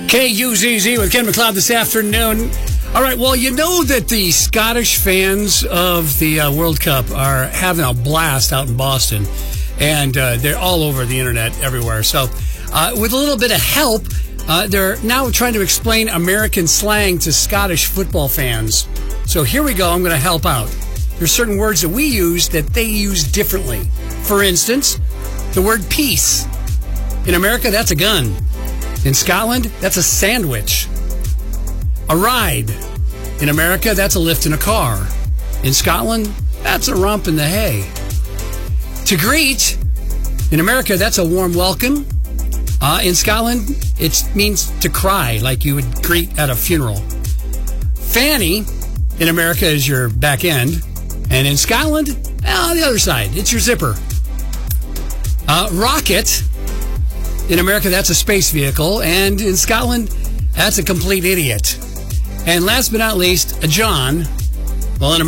KUZZ with Ken McLeod this afternoon. All right, well, you know that the Scottish fans of the World Cup are having a blast out in Boston, and they're all over the internet everywhere. So with a little bit of help, they're now trying to explain American slang to Scottish football fans. So here we go. I'm going to help out. There's certain words that we use that they use differently. For instance, the word peace. In America, that's a gun. In Scotland, that's a sandwich. A ride. In America, that's a lift in a car. In Scotland, that's a rump in the hay. To greet. In America, that's a warm welcome. In Scotland, it means to cry, like you would greet at a funeral. Fanny, in America, is your back end. And in Scotland, the other side, it's your zipper. Rocket. In America, that's a space vehicle. And in Scotland, that's a complete idiot. And last but not least, a John. Well, in